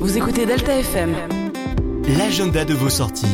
Vous écoutez Delta FM. L'agenda de vos sorties.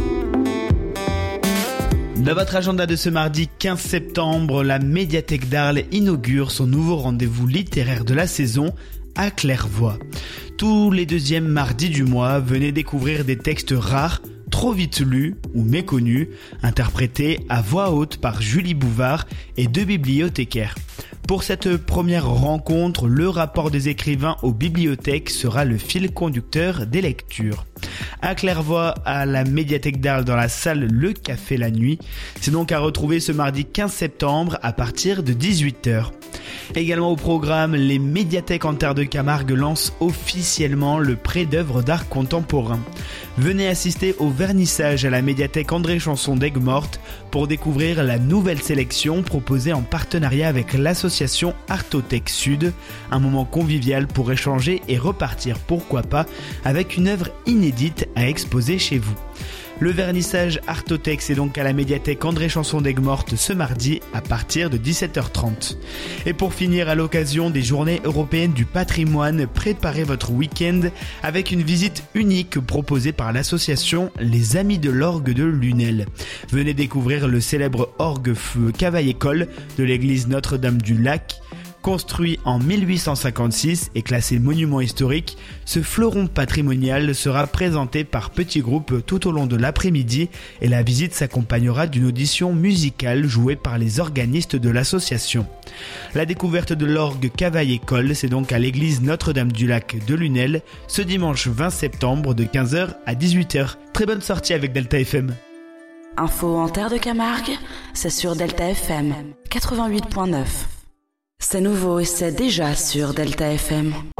Dans votre agenda de ce mardi 15 septembre, la médiathèque d'Arles inaugure son nouveau rendez-vous littéraire de la saison à Clairvoy. Tous les deuxièmes mardis du mois, venez découvrir des textes rares, trop vite lus ou méconnus, interprétés à voix haute par Julie Bouvard et deux bibliothécaires. Pour cette première rencontre, le rapport des écrivains aux bibliothèques sera le fil conducteur des lectures. À Clairvoy, à la médiathèque d'Arles dans la salle Le Café la Nuit. C'est donc à retrouver ce mardi 15 septembre à partir de 18h. Également au programme, les médiathèques en Terre de Camargue lancent officiellement le prêt d'œuvres d'art contemporain. Venez assister au vernissage à la médiathèque André Chanson d'Aigues-Mortes pour découvrir la nouvelle sélection proposée en partenariat avec l'association Artothèque Sud. Un moment convivial pour échanger et repartir, pourquoi pas, avec une œuvre inédite à exposer chez vous. Le vernissage Artothèque, c'est donc à la médiathèque André Chanson d'Aigues-Mortes ce mardi à partir de 17h30. Et pour finir, à l'occasion des Journées européennes du patrimoine, préparez votre week-end avec une visite unique proposée par l'association Les Amis de l'Orgue de Lunel. Venez découvrir le célèbre orgue Cavaille-École de l'église Notre-Dame-du-Lac. Construit en 1856 et classé monument historique, ce fleuron patrimonial sera présenté par petits groupes tout au long de l'après-midi et la visite s'accompagnera d'une audition musicale jouée par les organistes de l'association. La découverte de l'orgue Cavaille-École, c'est donc à l'église Notre-Dame-du-Lac de Lunel ce dimanche 20 septembre de 15h à 18h. Très bonne sortie avec Delta FM. Info en Terre de Camargue, c'est sur Delta FM 88.9. C'est nouveau et c'est déjà sur Delta FM.